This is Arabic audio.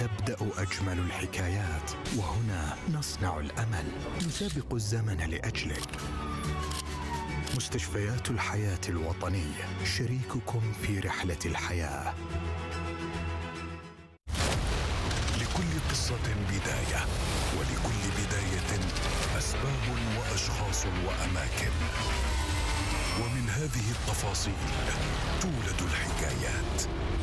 تبدأ أجمل الحكايات، وهنا نصنع الأمل، نسابق الزمن لأجلك. مستشفيات الحياة الوطنية، شريككم في رحلة الحياة. لكل قصة بداية، ولكل بداية أسباب وأشخاص وأماكن، ومن هذه التفاصيل تولد الحكايات.